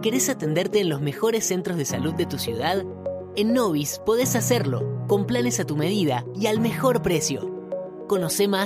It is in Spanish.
¿Querés atenderte en los mejores centros de salud de tu ciudad? En Novis podés hacerlo, con planes a tu medida y al mejor precio. Conocé más